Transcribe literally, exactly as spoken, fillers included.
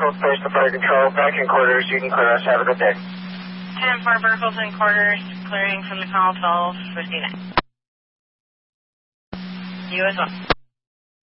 Verticals, place the fire control. Back in quarters, you can clear us. Have a good day. ten four Verticals in quarters, clearing from the call twelve fifty-nine. You as well.